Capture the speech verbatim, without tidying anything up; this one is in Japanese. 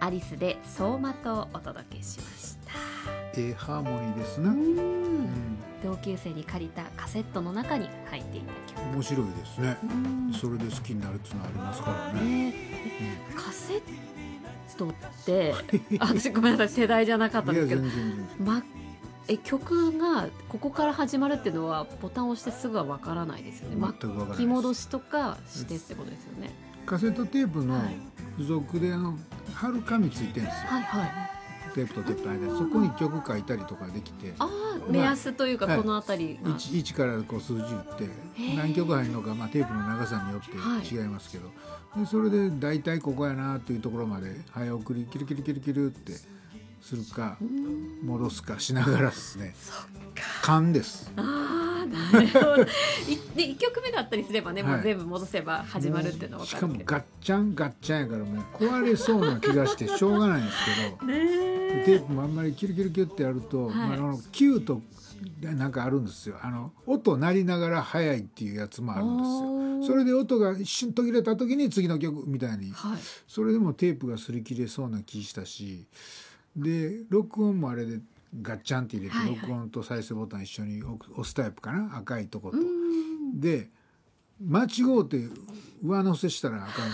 アリスで走馬灯をお届けしました。 ええハーモニーですな。 うん、 うん、 同級生に借りたカセットの中に入っていた曲。 面白いですね。 うん、 それで好きになるっていうのはありますからね。 ね、うん、カセットって私ごめんなさい世代じゃなかったんですけど、 いや全然全然、 ま、え曲がここから始まるっていうのはボタンを押してすぐはわからないですよね。 全くわからないです。 巻き戻しとかしてってことですよね。 カセットテープのはい付属であの貼る紙ついてるんですよ、 はいはい。 テープとテープの間に。そこに曲書いたりとかできて、 ああ、目安というかはいこのあたりが、 いち, いちからこう数字打ってー何曲入るのか、まあ、テープの長さによって違いますけど、でそれで大体ここやなっていうところまで早送りキルキルキルキルってするか戻すかしながらですね。 そっか。 勘です。 ああ、なるほど。いでいっきょくめだったりすればね、 はいもう全部戻せば始まるっていうのは分しかもかるけど。 ガッチャンガッチャンやからもう壊れそうな気がしてしょうがないんですけどねでテープもあんまりキュルキュルキュルってやると、 はいまあ、あのキューとなんかあるんですよ。あの音鳴りながら速いっていうやつもあるんですよ。それで音が一瞬途切れた時に次の曲みたいに、 はい、 それでもテープが擦り切れそうな気したし、で録音もあれでガッチャンって入れて、 はいはい、 録音と再生ボタン一緒に押すタイプかな、赤いとこと。 うん、 で間違うて上乗せしたらあかん